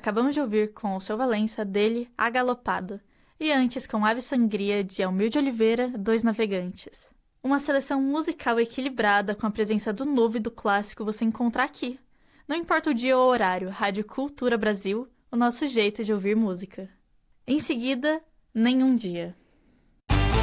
Acabamos de ouvir com o Seu Valença, dele, A Galopada. E antes com Ave Sangria, de Almir de Oliveira, Dois Navegantes. Uma seleção musical equilibrada com a presença do novo e do clássico você encontra aqui. Não importa o dia ou o horário, Rádio Cultura Brasil, o nosso jeito de ouvir música. Em seguida, Nenhum Dia.